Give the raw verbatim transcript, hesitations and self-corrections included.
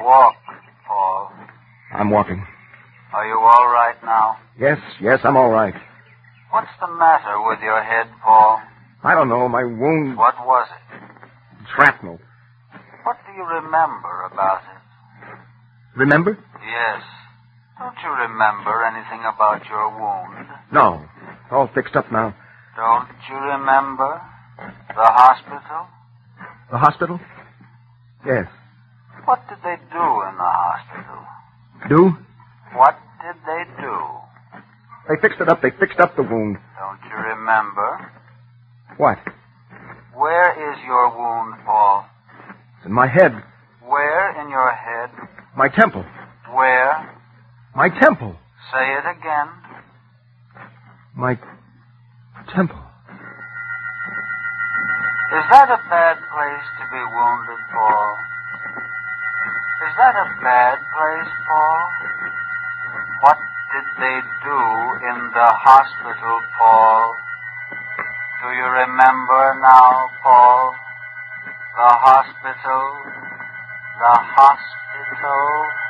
Walk, Paul. I'm walking. Are you all right now? Yes, yes, I'm all right. What's the matter with your head, Paul? I don't know, my wound... What was it? Shrapnel. What do you remember about it? Remember? Yes. Don't you remember anything about your wound? No. All fixed up now. Don't you remember the hospital? The hospital? Yes. What did they do in the hospital? Do? What did they do? They fixed it up. They fixed up the wound. Don't you remember? What? Where is your wound, Paul? It's in my head. Where in your head? My temple. Where? My temple. Say it again. My temple. Is that a bad place to be wounded, Paul? Is that a bad place, Paul? What did they do in the hospital, Paul? Do you remember now, Paul? The hospital? The hospital?